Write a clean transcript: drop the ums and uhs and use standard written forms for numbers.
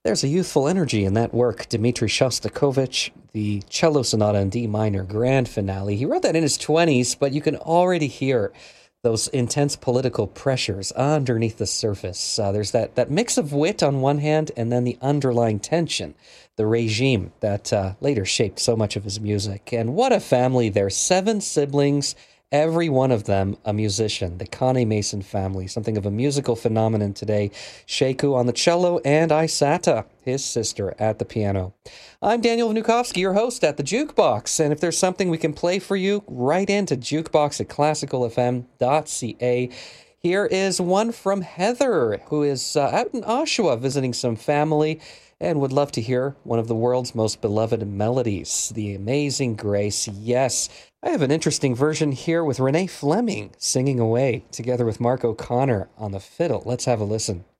There's a youthful energy in that work. Dmitri Shostakovich, the Cello Sonata in D minor grand finale. He wrote that in his 20s, but you can already hear those intense political pressures underneath the surface. There's that mix of wit on one hand and then the underlying tension, the regime that later shaped so much of his music. And what a family. There's seven siblings, every one of them a musician. The Connie Mason family, something of a musical phenomenon today. Sheku on the cello and Isata, his sister, at the piano. I'm Daniel Vnukovsky, your host at the Jukebox, and if there's something we can play for you, write into jukebox at classicalfm.ca. Here is one from Heather, who is out in Oshawa visiting some family and would love to hear one of the world's most beloved melodies, The Amazing Grace. Yes, I have an interesting version here with Renee Fleming singing away together with Mark O'Connor on the fiddle. Let's have a listen.